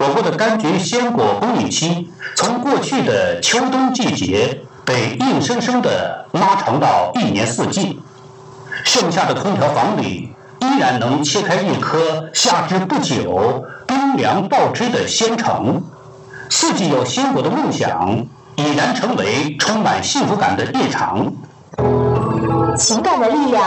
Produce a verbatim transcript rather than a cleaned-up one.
我国的柑橘鲜果供应期从过去的秋冬季节被硬生生地拉长到一年四季。盛夏的空调房里依然能切开一颗下之不久、冰凉爆汁的鲜橙。四季有鲜果的梦想已然成为充满幸福感的日常。 情感的力量